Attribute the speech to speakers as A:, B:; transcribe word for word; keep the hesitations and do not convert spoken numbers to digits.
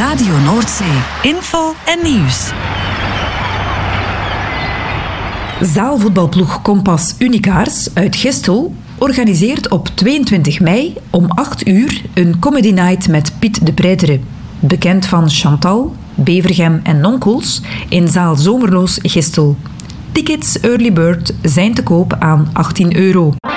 A: Radio Noordzee. Info en nieuws.
B: Zaalvoetbalploeg Kompas Unicaars uit Gestel organiseert op tweeëntwintig mei om acht uur een comedy night met Piet de Preijtere. Bekend van Chantal, Bevergem en Nonkels in zaal Zomerloos Gestel. Tickets Early Bird zijn te koop aan achttien euro.